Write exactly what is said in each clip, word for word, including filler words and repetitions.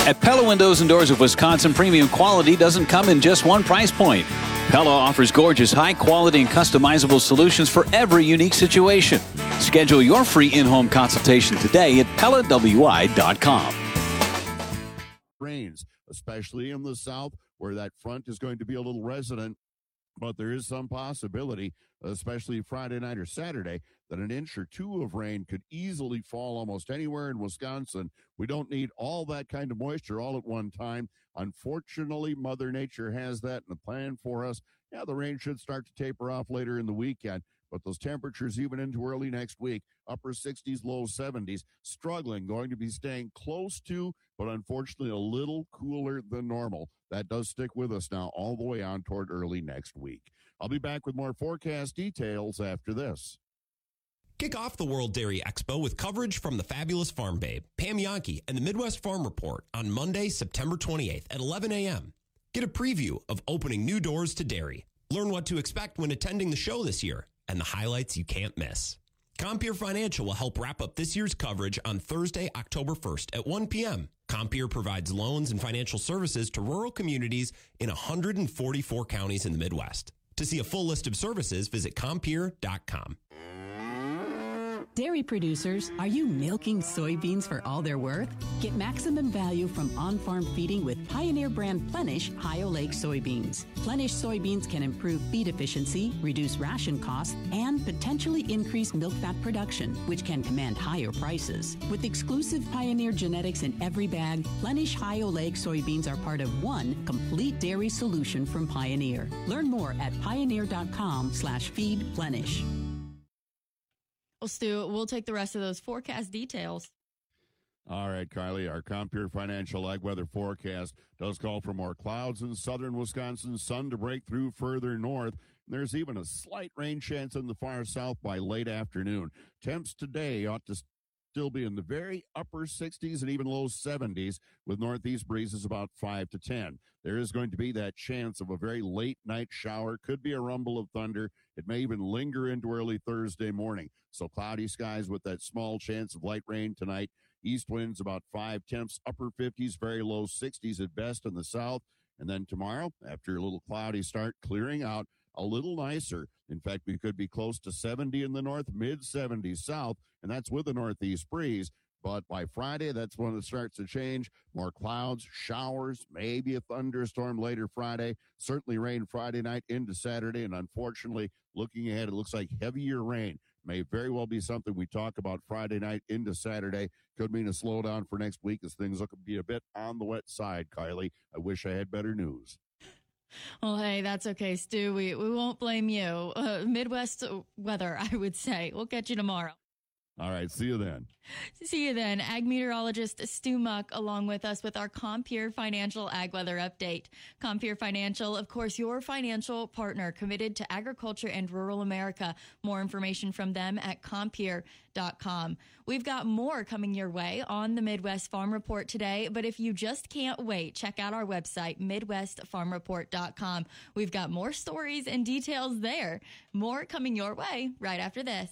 At Pella Windows and Doors of Wisconsin, premium quality doesn't come in just one price point. Pella offers gorgeous, high-quality and customizable solutions for every unique situation. Schedule your free in-home consultation today at Pella W I dot com. Rains, especially in the south, where that front is going to be a little resident. But there is some possibility, especially Friday night or Saturday, that an inch or two of rain could easily fall almost anywhere in Wisconsin. We don't need all that kind of moisture all at one time. Unfortunately, Mother Nature has that in the plan for us. Yeah, the rain should start to taper off later in the weekend, but those temperatures even into early next week, upper sixties, low seventies, struggling, going to be staying close to, but unfortunately a little cooler than normal. That does stick with us now all the way on toward early next week. I'll be back with more forecast details after this. Kick off the World Dairy Expo with coverage from the fabulous Farm Babe, Pam Yonke, and the Midwest Farm Report on Monday, September twenty-eighth at eleven a.m. Get a preview of opening new doors to dairy. Learn what to expect when attending the show this year and the highlights you can't miss. Compeer Financial will help wrap up this year's coverage on Thursday, October first at one p.m. Compeer provides loans and financial services to rural communities in one hundred forty-four counties in the Midwest. To see a full list of services, visit compeer dot com. Dairy producers, are you milking soybeans for all they're worth? Get maximum value from on-farm feeding with Pioneer brand Plenish High-Oleic soybeans. Plenish soybeans can improve feed efficiency, reduce ration costs, and potentially increase milk fat production, which can command higher prices. With exclusive Pioneer genetics in every bag, Plenish High-Oleic soybeans are part of one complete dairy solution from Pioneer. Learn more at pioneer dot com slash feed Plenish. Well, Stu, we'll take the rest of those forecast details. All right, Kylie, our Compeer Financial Ag Weather forecast does call for more clouds in southern Wisconsin, sun to break through further north. There's even a slight rain chance in the far south by late afternoon. Temps today ought to still be in the very upper sixties and even low seventies, with northeast breezes about five to ten. There is going to be that chance of a very late night shower. Could be a rumble of thunder. It may even linger into early Thursday morning. So cloudy skies with that small chance of light rain tonight. East winds about five, temps upper fifties, very low sixties at best in the south. And then tomorrow, after a little cloudy start, clearing out, a little nicer. In fact, we could be close to seventy in the north, mid seventies south, and that's with a northeast breeze. But by Friday, that's when it starts to change. More clouds, showers, maybe a thunderstorm later Friday. Certainly rain Friday night into Saturday. And unfortunately, looking ahead, it looks like heavier rain may very well be something we talk about Friday night into Saturday. Could mean a slowdown for next week as things look to be a bit on the wet side, Kylie. I wish I had better news. Well, hey, that's okay, Stu. We, we won't blame you. Uh, Midwest weather, I would say. We'll catch you tomorrow. All right, see you then. See you then. Ag meteorologist Stu Muck along with us with our Compeer Financial Ag Weather Update. Compeer Financial, of course, your financial partner committed to agriculture and rural America. More information from them at compeer dot com. We've got more coming your way on the Midwest Farm Report today, but if you just can't wait, check out our website, midwest farm report dot com. We've got more stories and details there. More coming your way right after this.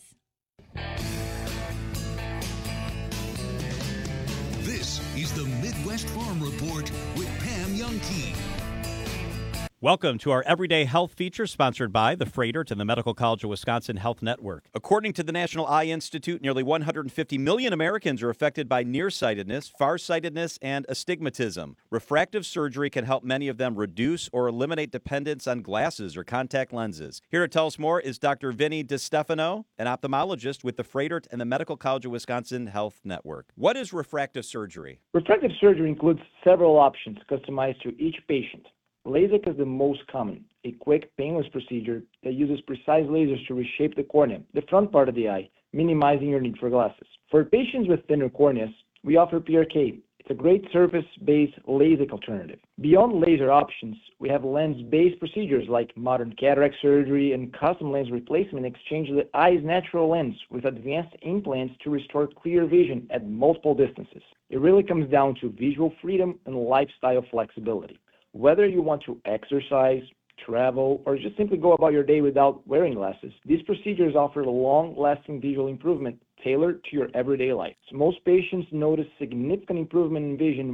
This is the Midwest Farm Report with Pam Yonke. Welcome to our Everyday Health feature sponsored by the Freighter and the Medical College of Wisconsin Health Network. According to the National Eye Institute, nearly one hundred fifty million Americans are affected by nearsightedness, farsightedness, and astigmatism. Refractive surgery can help many of them reduce or eliminate dependence on glasses or contact lenses. Here to tell us more is Doctor Vinny DiStefano, an ophthalmologist with the Freighter and the Medical College of Wisconsin Health Network. What is refractive surgery? Refractive surgery includes several options customized to each patient. LASIK is the most common, a quick, painless procedure that uses precise lasers to reshape the cornea, the front part of the eye, minimizing your need for glasses. For patients with thinner corneas, we offer P R K. It's a great surface-based LASIK alternative. Beyond laser options, we have lens-based procedures like modern cataract surgery and custom lens replacement exchange the eye's natural lens with advanced implants to restore clear vision at multiple distances. It really comes down to visual freedom and lifestyle flexibility. Whether you want to exercise, travel, or just simply go about your day without wearing glasses, these procedures offer long-lasting visual improvement tailored to your everyday life. So most patients notice significant improvement in vision